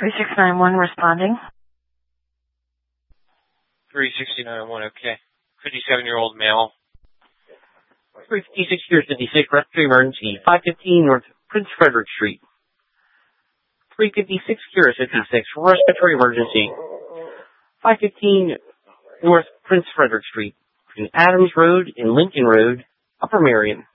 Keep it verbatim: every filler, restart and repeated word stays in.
three six nine one responding. three six nine one, okay. fifty-seven-year-old male. three fifty-six, Pier fifty-six, respiratory emergency. five fifteen North Prince Frederick Street. three fifty-six, Pier fifty-six, respiratory emergency. five fifteen North Prince Frederick Street. Between Adams Road and Lincoln Road, Upper Marion.